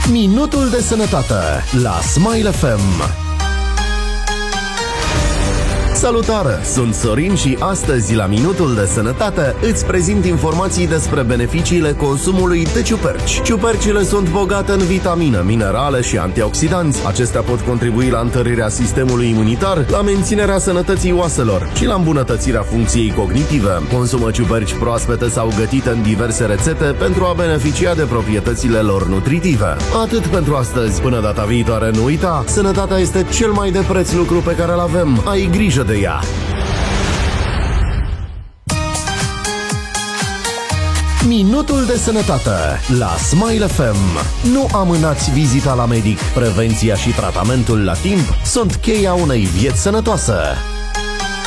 Minutul de sănătate la Smile FM. Salutare! Sunt Sorin și astăzi la Minutul de Sănătate îți prezint informații despre beneficiile consumului de ciuperci. Ciupercile sunt bogate în vitamine, minerale și antioxidanți. Acestea pot contribui la întărirea sistemului imunitar, la menținerea sănătății oaselor și la îmbunătățirea funcției cognitive. Consumă ciuperci proaspete sau gătite în diverse rețete pentru a beneficia de proprietățile lor nutritive. Atât pentru astăzi. Până data viitoare, nu uita, sănătatea este cel mai de preț lucru pe care îl avem. Ai grijă de ea! Minutul de sănătate la Smile FM. Nu amânați vizita la medic. Prevenția și tratamentul la timp sunt cheia unei vieți sănătoase.